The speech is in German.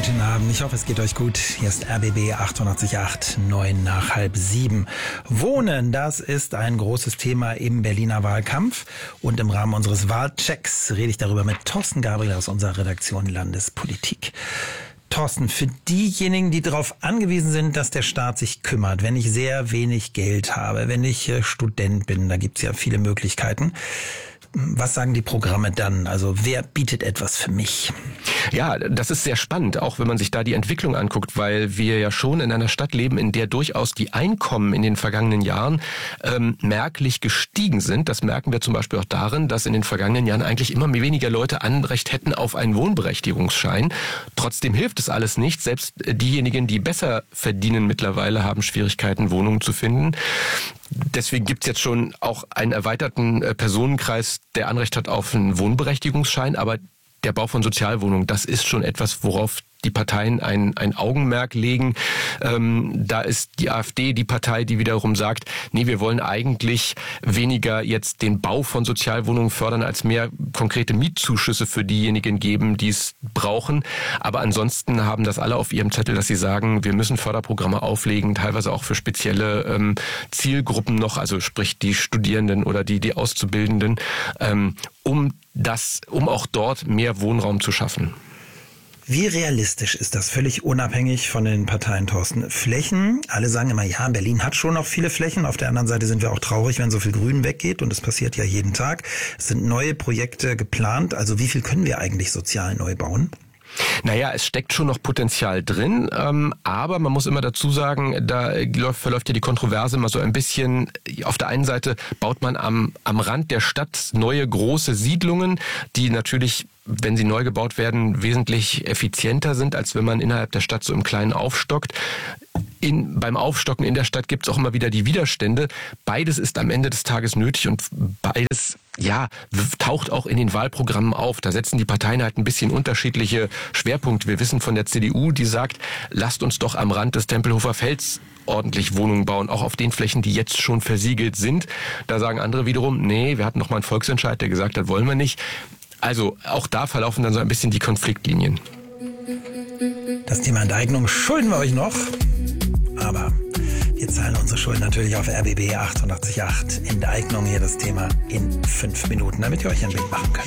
guten Abend. Ich hoffe, es geht euch gut. Hier ist RBB 88.8, 9 nach halb 7. Wohnen, das ist ein großes Thema im Berliner Wahlkampf. Und im Rahmen unseres Wahlchecks rede ich darüber mit Thorsten Gabriel aus unserer Redaktion Landespolitik. Thorsten, für diejenigen, die darauf angewiesen sind, dass der Staat sich kümmert, wenn ich sehr wenig Geld habe, wenn ich Student bin, da gibt es ja viele Möglichkeiten. Was sagen die Programme dann? Also wer bietet etwas für mich? Ja, das ist sehr spannend, auch wenn man sich da die Entwicklung anguckt, weil wir ja schon in einer Stadt leben, in der durchaus die Einkommen in den vergangenen Jahren merklich gestiegen sind. Das merken wir zum Beispiel auch darin, dass in den vergangenen Jahren eigentlich immer weniger Leute Anrecht hätten auf einen Wohnberechtigungsschein. Trotzdem hilft es alles nicht. Selbst diejenigen, die besser verdienen mittlerweile, haben Schwierigkeiten, Wohnungen zu finden. Deswegen gibt's jetzt schon auch einen erweiterten Personenkreis, der Anrecht hat auf einen Wohnberechtigungsschein, aber der Bau von Sozialwohnungen, das ist schon etwas, worauf die Parteien ein Augenmerk legen. Da ist die AfD die Partei, die wiederum sagt, nee, wir wollen eigentlich weniger jetzt den Bau von Sozialwohnungen fördern, als mehr konkrete Mietzuschüsse für diejenigen geben, die es brauchen. Aber ansonsten haben das alle auf ihrem Zettel, dass sie sagen, wir müssen Förderprogramme auflegen, teilweise auch für spezielle Zielgruppen noch, also sprich die Studierenden oder die Auszubildenden, um auch dort mehr Wohnraum zu schaffen. Wie realistisch ist das, völlig unabhängig von den Parteien, Thorsten? Flächen, alle sagen immer, ja, Berlin hat schon noch viele Flächen. Auf der anderen Seite sind wir auch traurig, wenn so viel Grün weggeht. Und das passiert ja jeden Tag. Es sind neue Projekte geplant. Also wie viel können wir eigentlich sozial neu bauen? Naja, es steckt schon noch Potenzial drin, aber man muss immer dazu sagen, da verläuft ja die Kontroverse immer so ein bisschen. Auf der einen Seite baut man am Rand der Stadt neue große Siedlungen, die natürlich, wenn sie neu gebaut werden, wesentlich effizienter sind, als wenn man innerhalb der Stadt so im Kleinen aufstockt. Beim Aufstocken in der Stadt gibt es auch immer wieder die Widerstände. Beides ist am Ende des Tages nötig und beides taucht auch in den Wahlprogrammen auf. Da setzen die Parteien halt ein bisschen unterschiedliche Schwerpunkte. Wir wissen von der CDU, die sagt, lasst uns doch am Rand des Tempelhofer Felds ordentlich Wohnungen bauen, auch auf den Flächen, die jetzt schon versiegelt sind. Da sagen andere wiederum, nee, wir hatten noch mal einen Volksentscheid, der gesagt hat, wollen wir nicht. Also auch da verlaufen dann so ein bisschen die Konfliktlinien. Das Thema Enteignung schulden wir euch noch, aber wir zahlen unsere Schulden natürlich auf RBB 88.8. Enteignung, hier das Thema in 5 Minuten, damit ihr euch ein Bild machen könnt.